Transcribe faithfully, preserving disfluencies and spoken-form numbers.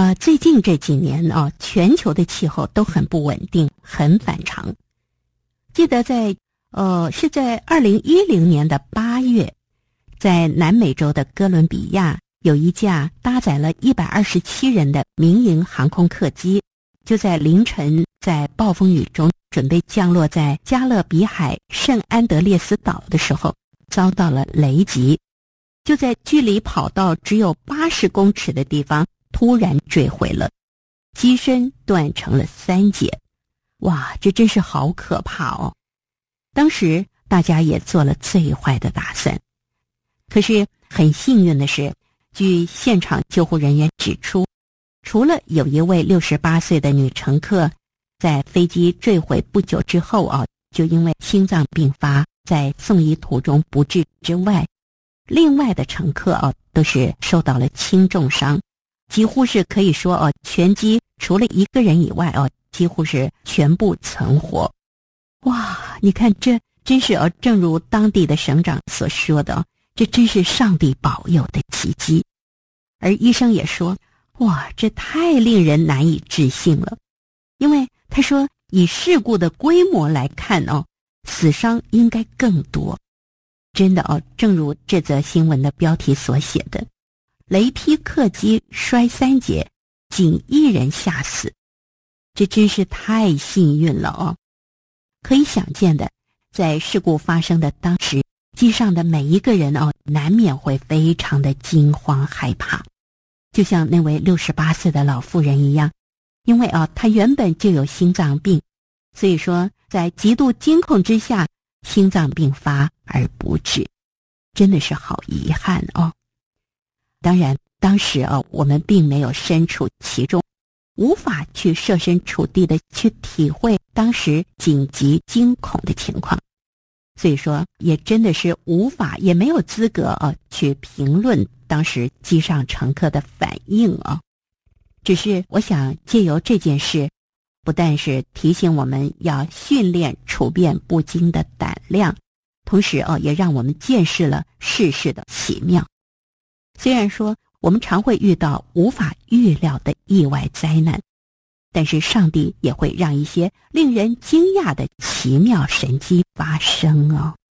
呃，最近这几年啊，全球的气候都很不稳定，很反常。记得在呃是在二零一零年的八月，在南美洲的哥伦比亚有一架搭载了一百二十七人的民营航空客机，就在凌晨在暴风雨中准备降落在加勒比海圣安德烈斯岛的时候，遭到了雷击，就在距离跑道只有八十公尺的地方突然坠毁了，机身断成了三截。哇，这真是好可怕哦！当时大家也做了最坏的打算，可是很幸运的是，据现场救护人员指出，除了有一位六十八岁的女乘客在飞机坠毁不久之后啊，就因为心脏病发在送医途中不治之外，另外的乘客啊都是受到了轻重伤，几乎是可以说哦，全机除了一个人以外哦，几乎是全部存活。哇，你看这真是哦，正如当地的省长所说的，这真是上帝保佑的奇迹。而医生也说，哇，这太令人难以置信了，因为他说以事故的规模来看哦，死伤应该更多。真的哦，正如这则新闻的标题所写的，雷劈客机摔三节，仅一人吓死，这真是太幸运了哦。可以想见的，在事故发生的当时，机上的每一个人哦，难免会非常的惊慌害怕，就像那位六十八岁的老妇人一样，因为啊，她原本就有心脏病，所以说在极度惊恐之下，心脏病发而不治，真的是好遗憾哦。当然，当时啊，我们并没有身处其中，无法去设身处地的去体会当时紧急惊恐的情况，所以说也真的是无法也没有资格啊去评论当时机上乘客的反应啊。只是我想借由这件事，不但是提醒我们要训练处变不惊的胆量，同时哦，也让我们见识了世事的奇妙。虽然说我们常会遇到无法预料的意外灾难，但是上帝也会让一些令人惊讶的奇妙神迹发生哦。